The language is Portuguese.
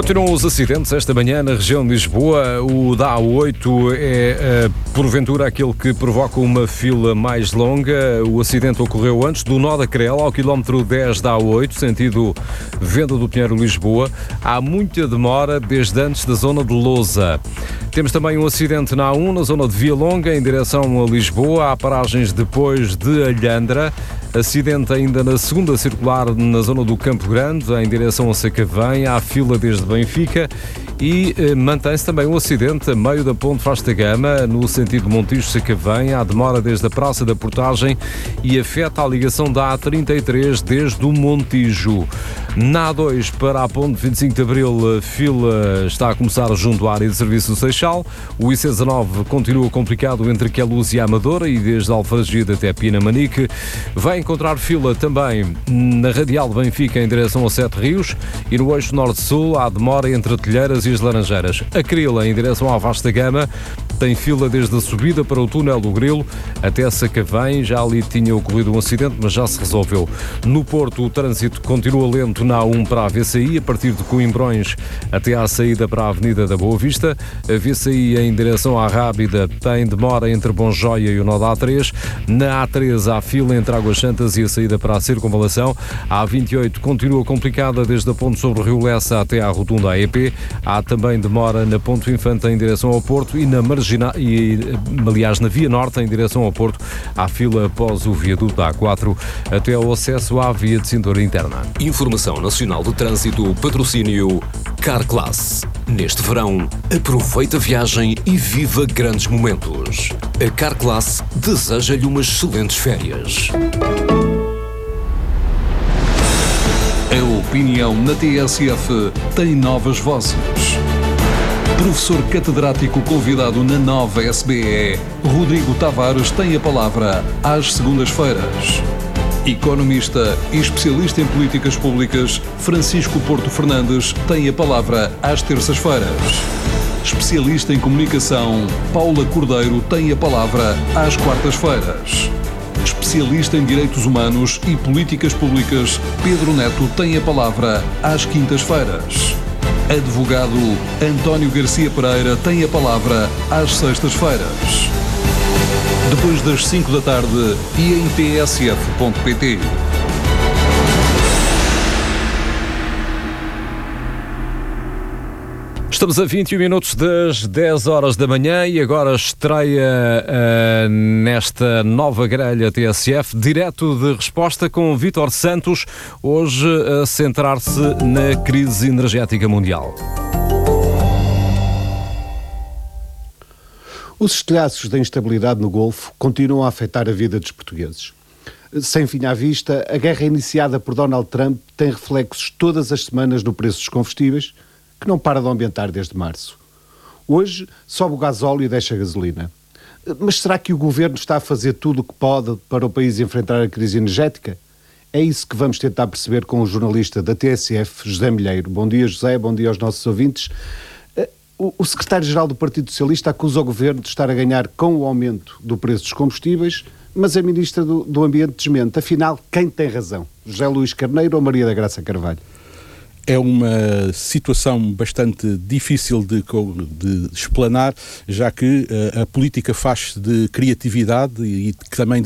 Continuam os acidentes esta manhã na região de Lisboa. O da A8 é, porventura, aquele que provoca uma fila mais longa. O acidente ocorreu antes do nó da Crel, ao quilómetro 10 da A8, sentido Venda do Pinheiro, Lisboa. Há muita demora desde antes da zona de Lousa. Temos também um acidente na A1, na zona de Via Longa, em direção a Lisboa. Há paragens depois de Alhandra. Acidente ainda na segunda circular, na zona do Campo Grande, em direção a Sacavém. Há fila desde Benfica e mantém-se também um acidente a meio da Ponte Vasta Gama, no sentido Montijo-Sacavém. Há demora desde a Praça da Portagem e afeta a ligação da A33 desde o Montijo. Na A2 para a Ponte 25 de Abril, a fila está a começar junto à área de serviço do Seixal. O IC19 continua complicado entre Queluz e Amadora e desde Alfragide até Pinamanique. Vai encontrar fila também na Radial de Benfica em direção a Sete Rios e no eixo norte-sul há demora entre Telheiras e as Laranjeiras. A Crila em direção à Vasta Gama tem fila desde a subida para o túnel do Grilo até Sacavém. Já ali tinha ocorrido um acidente, mas já se resolveu. No Porto, o trânsito continua lento na A1 para a VCI, a partir de Coimbrões até à saída para a Avenida da Boa Vista. A VCI em direção à Rábida tem demora entre Bonjoia e o nó da A3. Na A3 há fila entre Águas Santas e a saída para a Circunvalação. A A28 continua complicada desde a ponte sobre o Rio Lessa até à rotunda AEP. Há também demora na Ponte Infante em direção ao Porto e na aliás, na Via Norte em direção ao Porto. Há fila após o viaduto da A4 até ao acesso à via de cintura interna. Informação Nacional de Trânsito, patrocínio Carclass. Neste verão, aproveita a viagem e viva grandes momentos. A Carclass deseja-lhe umas excelentes férias. A opinião na TSF tem novas vozes. Professor catedrático convidado na nova SBE, Rodrigo Tavares tem a palavra às segundas-feiras. Economista e especialista em políticas públicas, Francisco Porto Fernandes tem a palavra às terças-feiras. Especialista em comunicação, Paula Cordeiro tem a palavra às quartas-feiras. Especialista em direitos humanos e políticas públicas, Pedro Neto tem a palavra às quintas-feiras. Advogado António Garcia Pereira tem a palavra às sextas-feiras. Depois das 5 da tarde e em tsf.pt. Estamos a 21 minutos das 10 horas da manhã e agora estreia nesta nova grelha TSF, direto de resposta com Vítor Santos, hoje a centrar-se na crise energética mundial. Os estilhaços da instabilidade no Golfo continuam a afetar a vida dos portugueses. Sem fim à vista, a guerra iniciada por Donald Trump tem reflexos todas as semanas no preço dos combustíveis, que não para de aumentar desde março. Hoje sobe o gasóleo e deixa a gasolina. Mas será que o governo está a fazer tudo o que pode para o país enfrentar a crise energética? É isso que vamos tentar perceber com o jornalista da TSF, José Milheiro. Bom dia, José, bom dia aos nossos ouvintes. O secretário-geral do Partido Socialista acusa o governo de estar a ganhar com o aumento do preço dos combustíveis, mas a ministra do Ambiente desmente. Afinal, quem tem razão? José Luís Carneiro ou Maria da Graça Carvalho? É uma situação bastante difícil de explanar, já que a política faz-se de criatividade e também